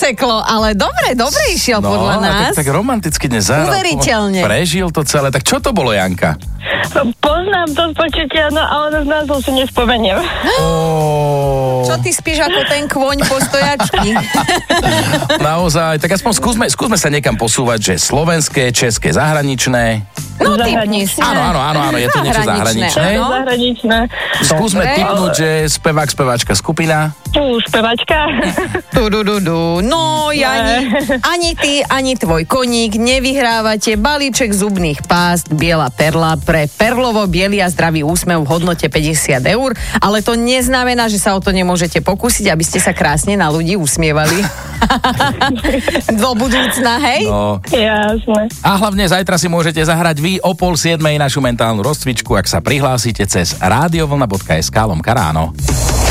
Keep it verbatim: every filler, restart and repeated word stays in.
uteklo, ale dobre, dobre išiel No, podľa a nás. tak, tak romanticky dnes zahral. Uveriteľne. Prežil to celé. Tak čo to bolo, Janka? Poznám to z počutia, no ale z názov si nespomeniem. Oh. Čo ty spíš ako ten kôň po stojačky? Naozaj, tak aspoň skúsme, skúsme sa niekam posúvať, že slovenské, české, zahraničné. No typni si. Áno, áno, áno, áno, je to niečo zahraničné. áno. Zahraničné. Skúsme Dobre. tipnúť, že spevák, speváčka, skupina. Tú spevačka. Du, du, du, du. No, Jani, ani ty, ani tvoj koník nevyhrávate balíček zubných pást Biela perla pre perlovo biely a zdravý úsmev v hodnote päťdesiat eur, ale to neznamená, že sa o to nemôžete pokúsiť, aby ste sa krásne na ľudí usmievali. Do budúcna, hej? No. Jasné. A hlavne zajtra si môžete zahrať vy o pol siedmej našu mentálnu rozcvičku, ak sa prihlásite cez radiovlna bodka es ká lomka ráno.